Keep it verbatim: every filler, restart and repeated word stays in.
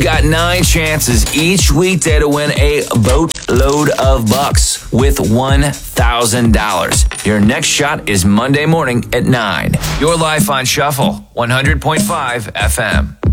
got nine chances each weekday to win a boatload of bucks with one thousand dollars. Your next shot is Monday morning at nine. Your life on Shuffle, one hundred point five F M.